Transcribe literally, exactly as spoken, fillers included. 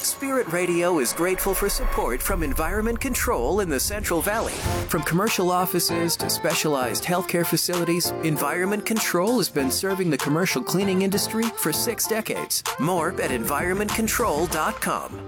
Spirit Radio is grateful for support from Environment Control in the Central Valley. From commercial offices to specialized healthcare facilities, Environment Control has been serving the commercial cleaning industry for six decades. More at environment control dot com.